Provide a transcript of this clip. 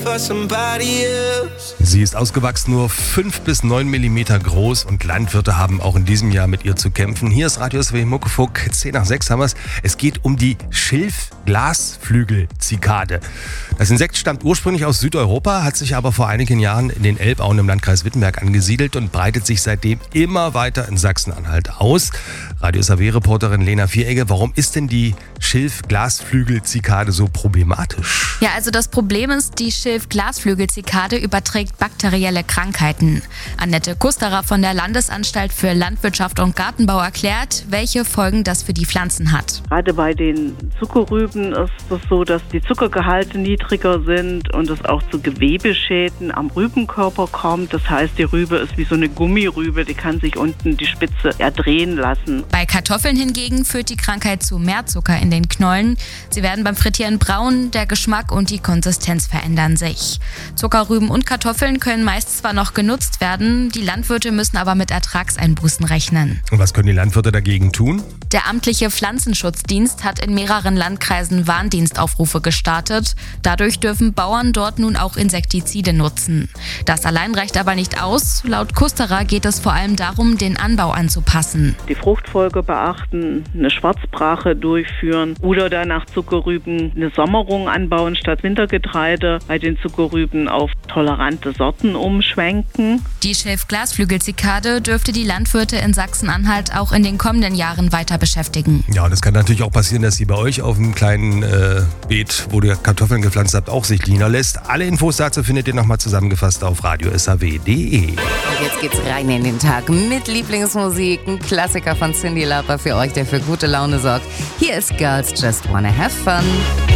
Sie ist ausgewachsen, nur 5 bis 9 Millimeter groß und Landwirte haben auch in diesem Jahr mit ihr zu kämpfen. Hier ist Radio SW Muckefuck, 10 nach 6 haben wir es. Es geht um die Schilf-Glasflügel-Zikade. Das Insekt stammt ursprünglich aus Südeuropa, hat sich aber vor einigen Jahren in den Elbauen im Landkreis Wittenberg angesiedelt und breitet sich seitdem immer weiter in Sachsen-Anhalt aus. Radio SW-Reporterin Lena Vieregge, warum ist denn die Schilf-Glasflügel-Zikade so problematisch? Ja, also das Problem ist, die Schilf-Glasflügel-Zikade überträgt bakterielle Krankheiten. Annette Kusterer von der Landesanstalt für Landwirtschaft und Gartenbau erklärt, welche Folgen das für die Pflanzen hat. Gerade bei den Zuckerrüben ist es so, dass die Zuckergehalte niedriger sind und es auch zu Gewebeschäden am Rübenkörper kommt. Das heißt, die Rübe ist wie so eine Gummirübe, die kann sich unten die Spitze drehen lassen. Bei Kartoffeln hingegen führt die Krankheit zu mehr Zucker in den Knollen. Sie werden beim Frittieren braun, der Geschmack und die Konsistenz verändern sich. Zuckerrüben und Kartoffeln können meist zwar noch genutzt werden, die Landwirte müssen aber mit Ertragseinbußen rechnen. Und was können die Landwirte dagegen tun? Der amtliche Pflanzenschutzdienst hat in mehreren Landkreisen Warndienstaufrufe gestartet. Dadurch dürfen Bauern dort nun auch Insektizide nutzen. Das allein reicht aber nicht aus. Laut Kusterer geht es vor allem darum, den Anbau anzupassen. Die Fruchtfolge beachten, eine Schwarzbrache durchführen oder dann nach Zuckerrüben eine Sommerung anbauen statt Wintergetreide. Bei den Zuckerrüben auf tolerante Sorten umschwenken. Die Schilf-Glasflügel-Zikade dürfte die Landwirte in Sachsen-Anhalt auch in den kommenden Jahren weiter beschäftigen. Ja, und es kann natürlich auch passieren, dass sie bei euch auf einem kleinen Beet, wo ihr Kartoffeln gepflanzt habt, auch sich niederlässt. Alle Infos dazu findet ihr nochmal zusammengefasst auf radiosaw.de. Und jetzt geht's rein in den Tag mit Lieblingsmusik. Ein Klassiker von Cyndi Lauper für euch, der für gute Laune sorgt. Hier ist Girls Just Wanna Have Fun.